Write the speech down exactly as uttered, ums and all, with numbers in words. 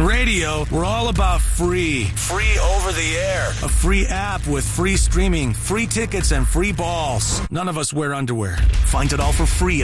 On radio, we're all about free. Free over the air. A free app with free streaming, free tickets, and free balls. None of us wear underwear. Find it all for free at